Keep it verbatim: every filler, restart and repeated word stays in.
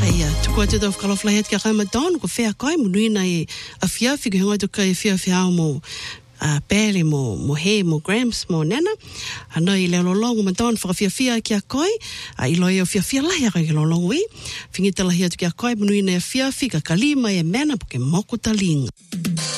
Ia, tukua te tau whakalawhalahi at kia kai madon, ko whea kai munuina e a whiawhi, ki hongai tuka e whiawhi hao mo uh, pēle, mo, mo he, mo grams, mo nena. Ana i leo lolongo madon, whakawhiawhia kia kai, uh, i loe o whiawhia lahi aka ki lolongo i. Whingita lahi atu kia kai munuina e a whiawhi, ka kalima e mena, po ke moko talinga.